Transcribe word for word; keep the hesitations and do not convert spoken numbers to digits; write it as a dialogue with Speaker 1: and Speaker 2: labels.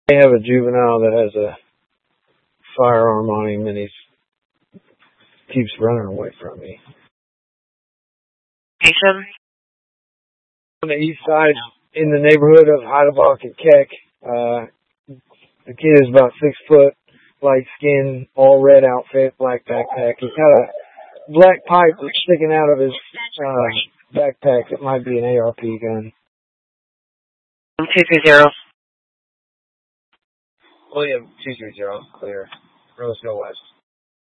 Speaker 1: They have a juvenile that has a firearm on him, and he keeps running away from me.
Speaker 2: Jason?
Speaker 1: On the east side, in the neighborhood of Heidelbach and Keck, uh, the kid is about six foot, light skin, all red outfit, black backpack. He's got a black pipe that's sticking out of his uh, backpack. It might be an A R P gun.
Speaker 2: two three zero.
Speaker 1: William, two three zero, clear. Roseville West.